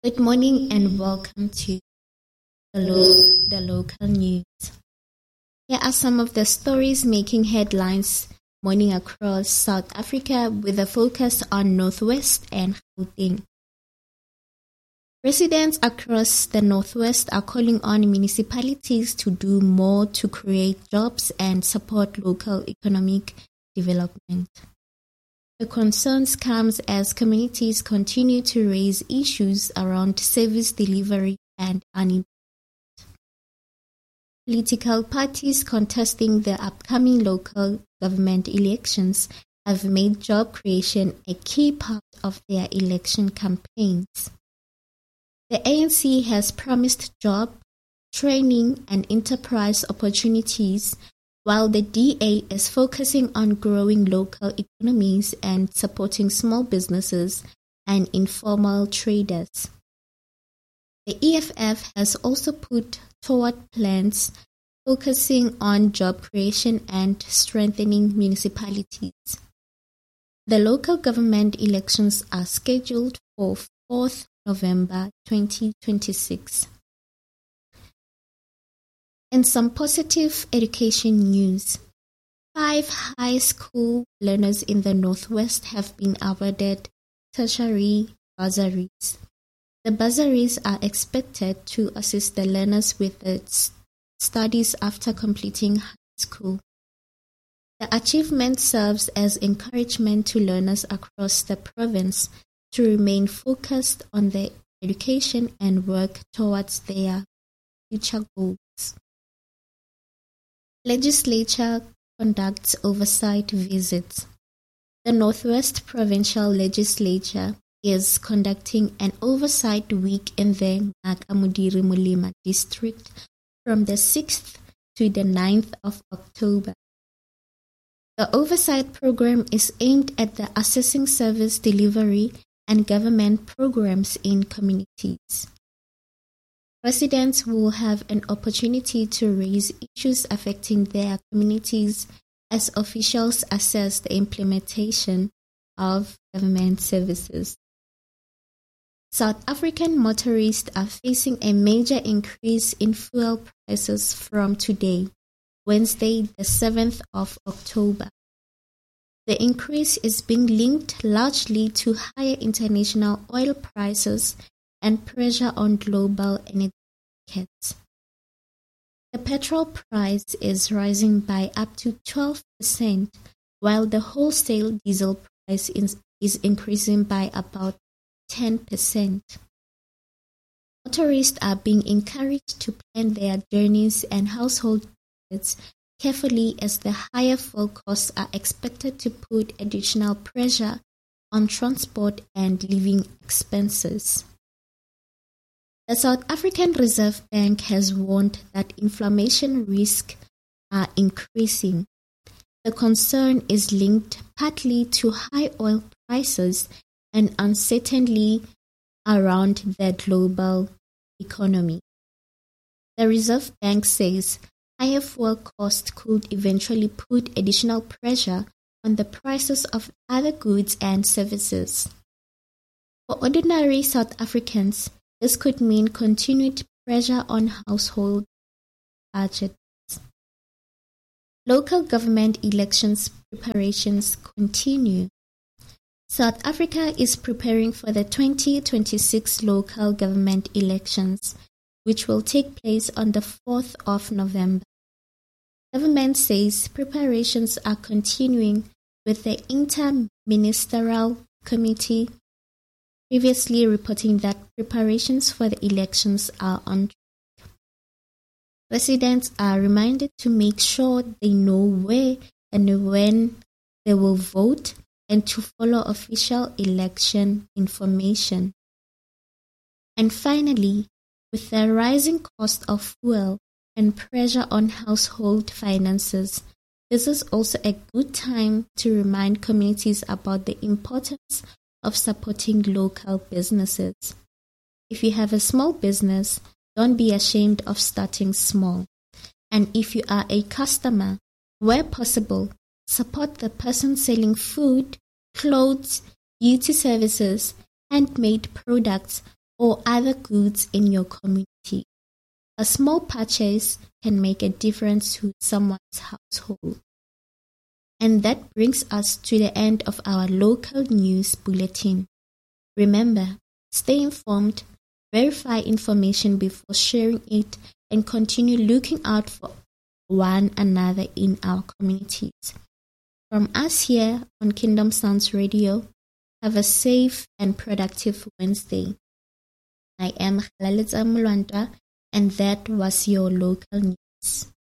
Good morning and welcome to the local news. Here are some of the stories making headlines morning across South Africa with a focus on Northwest and Gauteng. Residents across the Northwest are calling on municipalities to do more to create jobs and support local economic development. The concerns comes as communities continue to raise issues around service delivery and unemployment. Political parties contesting the upcoming local government elections have made job creation a key part of their election campaigns. The ANC has promised job, training and enterprise opportunities, while the DA is focusing on growing local economies and supporting small businesses and informal traders. The EFF has also put forward plans focusing on job creation and strengthening municipalities. The local government elections are scheduled for 4th November 2026. In some positive education news, 5 high school learners in the Northwest have been awarded tertiary bursaries. The bursaries are expected to assist the learners with their studies after completing high school. The achievement serves as encouragement to learners across the province to remain focused on their education and work towards their future goals. Legislature conducts oversight visits. The Northwest Provincial Legislature is conducting an oversight week in the Nakamudiri Mulima district from the 6th to the 9th of October. The oversight program is aimed at the assessing service delivery and government programs in communities. Residents will have an opportunity to raise issues affecting their communities as officials assess the implementation of government services. South African motorists are facing a major increase in fuel prices from today, Wednesday, the 7th of October. The increase is being linked largely to higher international oil prices and pressure on global energy markets. The petrol price is rising by up to 12%, while the wholesale diesel price is increasing by about 10%. Motorists are being encouraged to plan their journeys and household budgets carefully as the higher fuel costs are expected to put additional pressure on transport and living expenses. The South African Reserve Bank has warned that inflation risks are increasing. The concern is linked partly to high oil prices and uncertainty around the global economy. The Reserve Bank says higher fuel costs could eventually put additional pressure on the prices of other goods and services. For ordinary South Africans, this could mean continued pressure on household budgets. Local government elections preparations continue. South Africa is preparing for the 2026 local government elections, which will take place on the 4th of November. Government says preparations are continuing with the Inter-Ministerial Committee previously reporting that preparations for the elections are on track. Residents are reminded to make sure they know where and when they will vote and to follow official election information. And finally, with the rising cost of fuel and pressure on household finances, this is also a good time to remind communities about the importance of supporting local businesses. If you have a small business, don't be ashamed of starting small. And if you are a customer, where possible, support the person selling food, clothes, beauty services, handmade products, or other goods in your community. A small purchase can make a difference to someone's household. And that brings us to the end of our local news bulletin. Remember, stay informed, verify information before sharing it, and continue looking out for one another in our communities. From us here on Kingdom Sounds Radio, have a safe and productive Wednesday. I am Khalalitza Mulwanta, and that was your local news.